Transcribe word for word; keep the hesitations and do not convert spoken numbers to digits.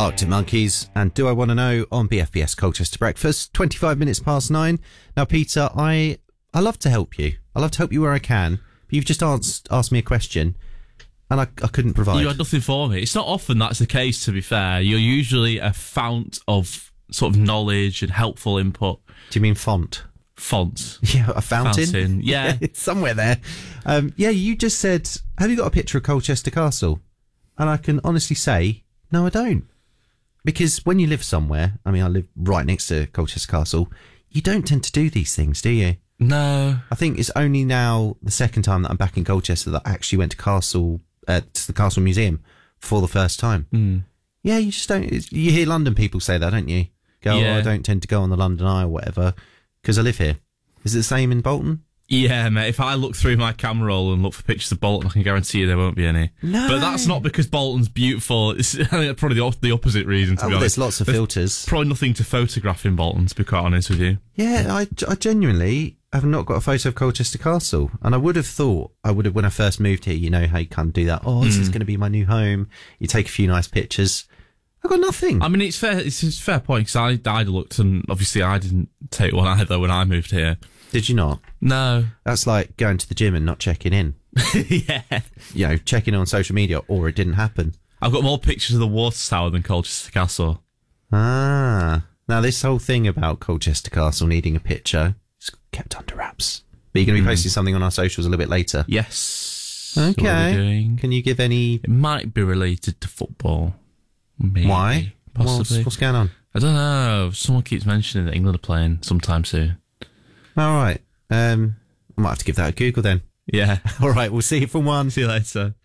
Arctic Monkeys and Do I Want to Know on B F B S Colchester Breakfast, twenty-five minutes past nine. Now, Peter, I I love to help you. I love to help you where I can. But you've just asked, asked me a question and I, I couldn't provide. You had nothing for me. It's not often that's the case, to be fair. You're usually a fount of sort of knowledge and helpful input. Do you mean font? Font. Yeah, a fountain? Fountain, yeah. It's somewhere there. Um, yeah, you just said, have you got a picture of Colchester Castle? And I can honestly say, no, I don't. Because when you live somewhere, I mean, I live right next to Colchester Castle, you don't tend to do these things, do you? No. I think it's only now the second time that I'm back in Colchester that I actually went to Castle, uh, to the Castle Museum for the first time. Mm. Yeah, you just don't, you hear London people say that, don't you? Go, Yeah. oh, I don't tend to go on the London Eye or whatever, because I live here. Is it the same in Bolton? Yeah, mate, if I look through my camera roll and look for pictures of Bolton, I can guarantee you there won't be any. No. But that's not because Bolton's beautiful. It's probably the, op- the opposite reason, to Oh, be well, honest. there's lots of There's filters. Probably nothing to photograph in Bolton, to be quite honest with you. Yeah, I, I genuinely have not got a photo of Colchester Castle. And I would have thought, I would have, when I first moved here, you know how you can't do that. Oh, this Mm. is going to be my new home. You take a few nice pictures. I've got nothing. I mean, it's fair. It's a fair point, because I, I'd looked, and obviously I didn't take one either when I moved here. Did you not? No. That's like going to the gym and not checking in. Yeah. You know, checking on social media, or it didn't happen. I've got more pictures of the water tower than Colchester Castle. Ah. Now, this whole thing about Colchester Castle needing a picture is kept under wraps. But you're going to be Mm. posting something on our socials a little bit later. Yes. What are we Okay. doing? Can you give any... It might be related to football. Maybe. Why? Possibly. What's, what's going on? I don't know. Someone keeps mentioning that England are playing sometime soon. All right. Um, I might have to give that a Google then. Yeah. All right. We'll see you from one. See you later.